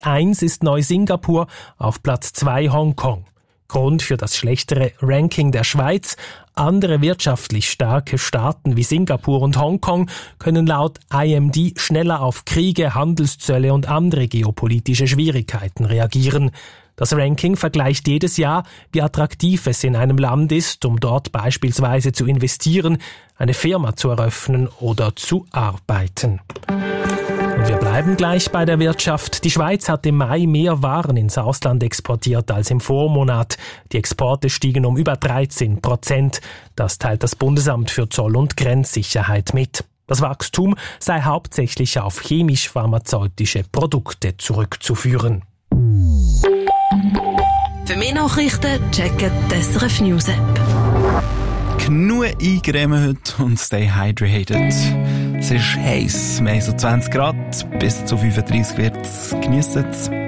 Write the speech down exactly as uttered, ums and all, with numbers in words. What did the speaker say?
eins ist Neu-Singapur, auf Platz zwei Hongkong. Grund für das schlechtere Ranking der Schweiz: andere wirtschaftlich starke Staaten wie Singapur und Hongkong können laut I M D schneller auf Kriege, Handelszölle und andere geopolitische Schwierigkeiten reagieren. Das Ranking vergleicht jedes Jahr, wie attraktiv es in einem Land ist, um dort beispielsweise zu investieren, eine Firma zu eröffnen oder zu arbeiten. Und wir bleiben gleich bei der Wirtschaft. Die Schweiz hat im Mai mehr Waren ins Ausland exportiert als im Vormonat. Die Exporte stiegen um über dreizehn Prozent. Das teilt das Bundesamt für Zoll- und Grenzsicherheit mit. Das Wachstum sei hauptsächlich auf chemisch-pharmazeutische Produkte zurückzuführen. Für mehr Nachrichten checken die S R F News App. Genug eingremen heute und stay hydrated. Es ist heiß, wir haben so zwanzig Grad, bis zu fünfunddreissig wird es. Geniessen es.